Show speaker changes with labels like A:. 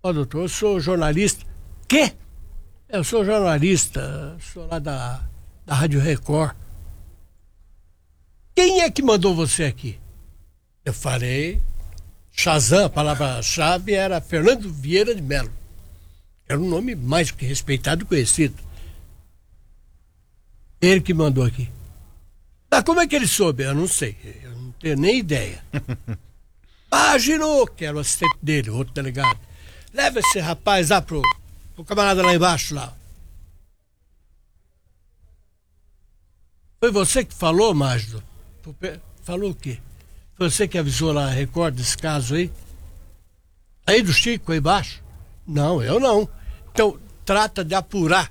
A: Ó, doutor, eu sou jornalista. Quê? Eu sou jornalista, sou lá da Rádio Record. Quem é que mandou você aqui? Eu falei, Shazam, a palavra-chave era Fernando Vieira de Mello. Era um nome mais que respeitado e conhecido. Ele que mandou aqui. Ah, como é que ele soube? Eu não sei, eu não tenho nem ideia. Gino, que era o assistente dele, o outro delegado. Leva esse rapaz lá pro camarada lá embaixo lá. Foi você que falou, Mágido? Falou o quê? Foi você que avisou lá a Record desse caso aí? Aí do Chico, aí embaixo? Não, eu não. Então, trata de apurar